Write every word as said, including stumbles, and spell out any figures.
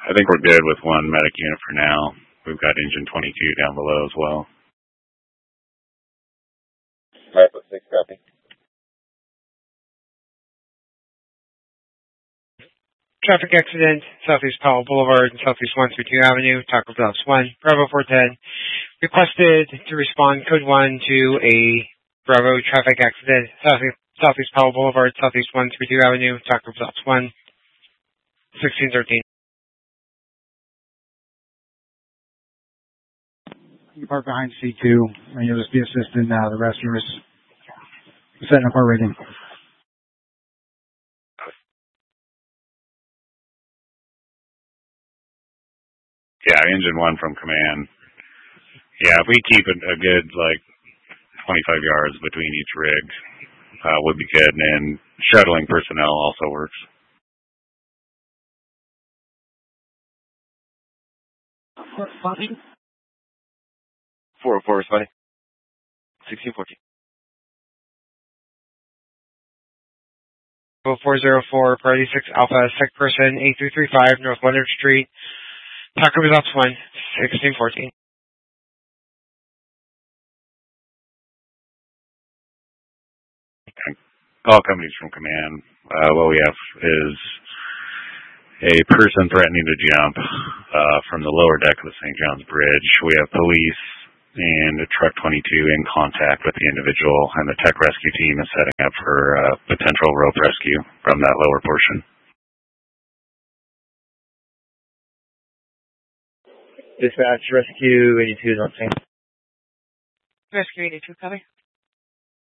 I think we're good with one medic unit for now. We've got engine twenty-two down below as well. Five foot six, copy. Traffic accident, Southeast Powell Boulevard and Southeast one thirty-two Avenue, Taco Bluffs one, Bravo four ten. Requested to respond code one to a Bravo traffic accident, Southeast, Southeast Powell Boulevard, Southeast one thirty-two Avenue, Taco Bluffs one, sixteen thirteen. You park behind C two, and you'll just be assisting uh, the rescuers setting up our rigging. Yeah, engine one from command. Yeah, if we keep it a good, like, twenty-five yards between each rig, uh, would be good. And shuttling personnel also works. four oh four, responding. sixteen fourteen. four oh four, Priority six Alpha, Sec Person, eight three three five, North Leonard Street, Taco Bluffs one, sixteen fourteen. All companies from command. Uh, what we have is a person threatening to jump uh, from the lower deck of the Saint John's Bridge. We have police and a truck twenty-two in contact with the individual, and the tech rescue team is setting up for uh, potential rope rescue from that lower portion. Dispatch, rescue eighty-two is on scene. Rescue eighty-two, copy.